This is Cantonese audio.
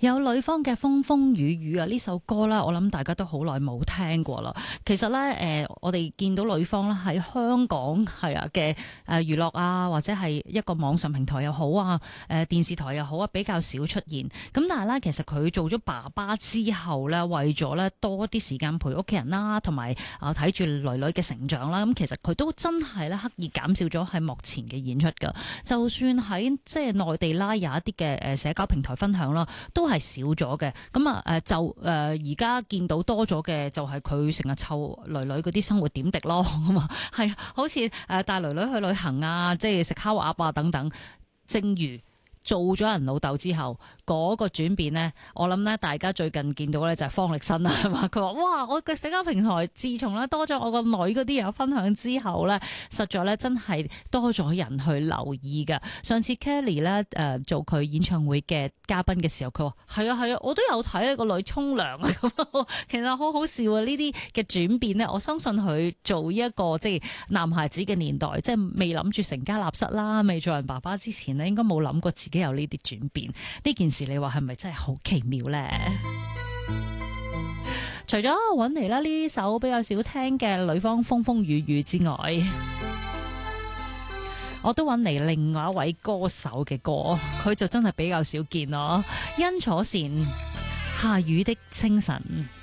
有呂方嘅風風雨雨啊，呢首歌啦，我諗大家都好耐冇聽過啦。其實咧，我哋見到呂方咧喺香港係啊嘅娛樂啊，或者係一個網上平台又好啊，電視台又好啊，比較少出現。咁但係咧，其實佢做咗爸爸之後咧，為咗咧多啲時間陪屋企人啦，同埋睇住女女嘅成長啦，咁其實佢都真係咧刻意減少咗喺幕前嘅演出㗎。就算喺即係內地啦，有一啲嘅社交平台分享啦，都係少咗嘅。咁而家見到多咗嘅就係佢成日湊女女嗰啲生活點滴咯，咁啊係好似帶女女去旅行啊，即係食烤鴨啊等等。正如做咗人老豆之後，嗰個轉變呢，我諗呢大家最近見到呢就係方力申啦，係嘛？佢話：哇！我嘅社交平台自從呢多咗我個女嗰啲有分享之後呢，實在呢真係多咗人去留意㗎。上次 Kelly 呢做佢演唱會嘅嘉賓嘅時候，佢話：係啊，我都有睇個女沖涼啊咁。其實好好笑啊！呢啲嘅轉變呢，我相信佢做一個即係男孩子嘅年代，即係未諗住成家立室啦，未做人爸爸之前呢，應該冇諗過自己有呢啲轉變。呢件事你話係咪真係好奇妙呢？除咗揾嚟啦呢首比較少聽嘅呂方風風雨雨之外，我都揾嚟另外一位歌手嘅歌，佢就真係比較少見咯。殷楚善，下雨的清晨。